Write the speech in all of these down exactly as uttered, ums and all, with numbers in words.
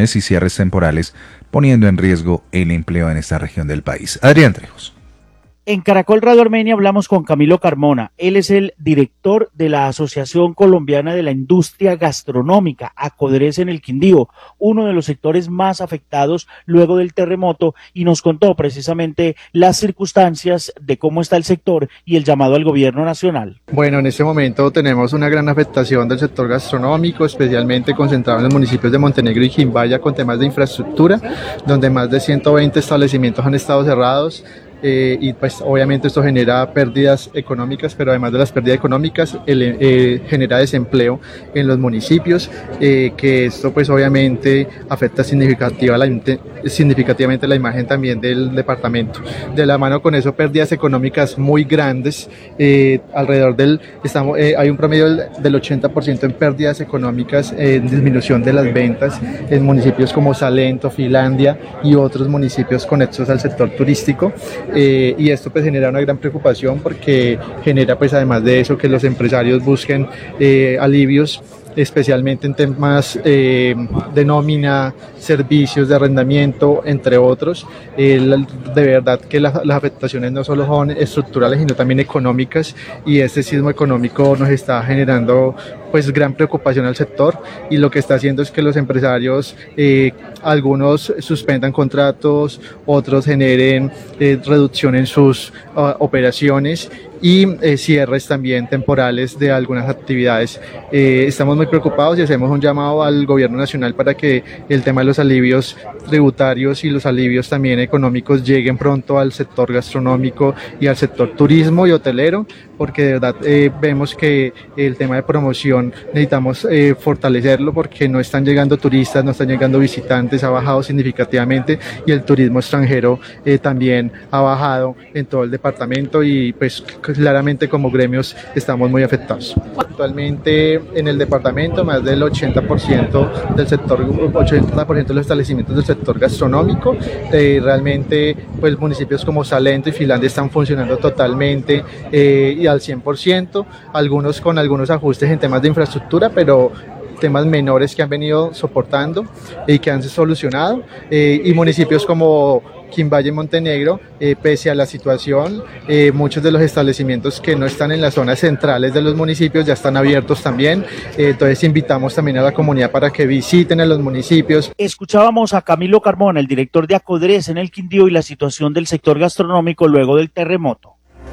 suspensiones y cierres temporales, poniendo en riesgo el empleo en esta región del país. Adrián Trejos. En Caracol Radio Armenia hablamos con Camilo Carmona. Él es el director de la Asociación Colombiana de la Industria Gastronómica, ACODRES en el Quindío, uno de los sectores más afectados luego del terremoto, y nos contó precisamente las circunstancias de cómo está el sector y el llamado al gobierno nacional. Bueno, en este momento tenemos una gran afectación del sector gastronómico, especialmente concentrado en los municipios de Montenegro y Quimbaya, con temas de infraestructura, donde más de ciento veinte establecimientos han estado cerrados. Eh, y pues obviamente esto genera pérdidas económicas, pero además de las pérdidas económicas el, eh, genera desempleo en los municipios, eh, que esto pues obviamente afecta significativa la, significativamente la imagen también del departamento. De la mano con eso, pérdidas económicas muy grandes, eh, alrededor del, estamos, eh, hay un promedio del, del ochenta por ciento en pérdidas económicas, eh, en disminución de las ventas en municipios como Salento, Finlandia y otros municipios conexos al sector turístico. Eh, y esto pues genera una gran preocupación porque genera pues además de eso que los empresarios busquen eh, alivios, especialmente en temas eh, de nómina, servicios de arrendamiento, entre otros. Eh, de verdad que la, las afectaciones no solo son estructurales, sino también económicas, y este sismo económico nos está generando pues gran preocupación al sector, y lo que está haciendo es que los empresarios, eh, algunos suspendan contratos, otros generen eh, reducción en sus uh, operaciones y eh, cierres también temporales de algunas actividades. Eh, estamos muy preocupados y hacemos un llamado al gobierno nacional para que el tema de los alivios tributarios y los alivios también económicos lleguen pronto al sector gastronómico y al sector turismo y hotelero, porque de verdad eh, vemos que el tema de promoción necesitamos eh, fortalecerlo, porque no están llegando turistas, no están llegando visitantes, ha bajado significativamente, y el turismo extranjero eh, también ha bajado en todo el departamento, y pues claramente como gremios estamos muy afectados. Actualmente en el departamento más del ochenta por ciento del sector, ochenta por ciento de los establecimientos del sector gastronómico, eh, realmente pues municipios como Salento y Finlandia están funcionando totalmente eh, y al cien por ciento, algunos con algunos ajustes en temas de infraestructura, pero temas menores que han venido soportando y que han solucionado, eh, y municipios como Quimbaya y Montenegro, eh, pese a la situación, eh, muchos de los establecimientos que no están en las zonas centrales de los municipios ya están abiertos también, eh, entonces invitamos también a la comunidad para que visiten a los municipios. Escuchábamos a Camilo Carmona, el director de ACODRES en el Quindío, y la situación del sector gastronómico luego del terremoto.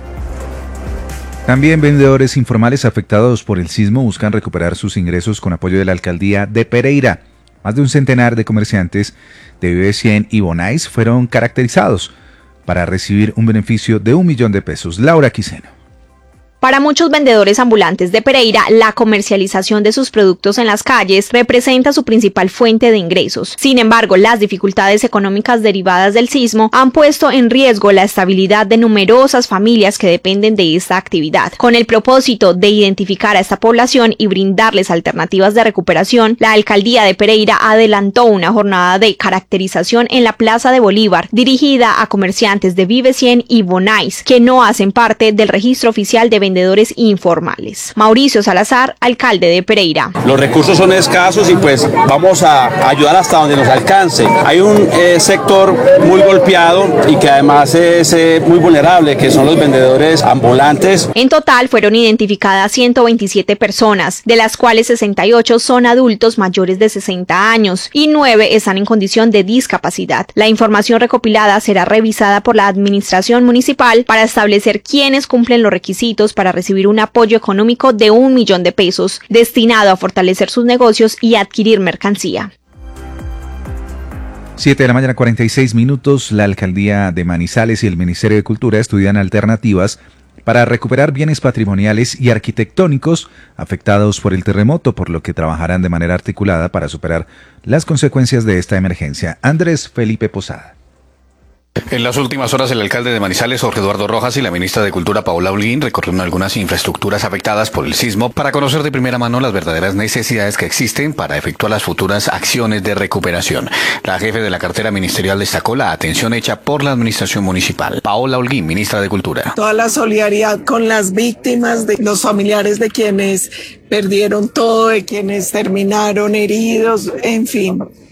También vendedores informales afectados por el sismo buscan recuperar sus ingresos con apoyo de la alcaldía de Pereira. Más de un centenar de comerciantes de Vive cien y Bonais fueron caracterizados para recibir un beneficio de un millón de pesos. Laura Quiseno. Para muchos vendedores ambulantes de Pereira, la comercialización de sus productos en las calles representa su principal fuente de ingresos. Sin embargo, las dificultades económicas derivadas del sismo han puesto en riesgo la estabilidad de numerosas familias que dependen de esta actividad. Con el propósito de identificar a esta población y brindarles alternativas de recuperación, la alcaldía de Pereira adelantó una jornada de caracterización en la Plaza de Bolívar, dirigida a comerciantes de Vive cien y Bonais, que no hacen parte del registro oficial de vendedores informales. Mauricio Salazar, alcalde de Pereira. Los recursos son escasos y pues vamos a ayudar hasta donde nos alcance. Hay un eh, sector muy golpeado y que además es eh, muy vulnerable, que son los vendedores ambulantes. En total fueron identificadas ciento veintisiete personas, de las cuales sesenta y ocho son adultos mayores de sesenta años y nueve están en condición de discapacidad. La información recopilada será revisada por la administración municipal para establecer quiénes cumplen los requisitos para recibir un apoyo económico de un millón de pesos, destinado a fortalecer sus negocios y adquirir mercancía. siete de la mañana, cuarenta y seis minutos. La alcaldía de Manizales y el Ministerio de Cultura estudian alternativas para recuperar bienes patrimoniales y arquitectónicos afectados por el terremoto, por lo que trabajarán de manera articulada para superar las consecuencias de esta emergencia. Andrés Felipe Posada. En las últimas horas, el alcalde de Manizales, Jorge Eduardo Rojas, y la ministra de Cultura, Paola Holguín, recorrieron algunas infraestructuras afectadas por el sismo para conocer de primera mano las verdaderas necesidades que existen para efectuar las futuras acciones de recuperación. La jefe de la cartera ministerial destacó la atención hecha por la administración municipal. Paola Holguín, ministra de Cultura. Toda la solidaridad con las víctimas, de los familiares de quienes perdieron todo, de quienes terminaron heridos, en fin.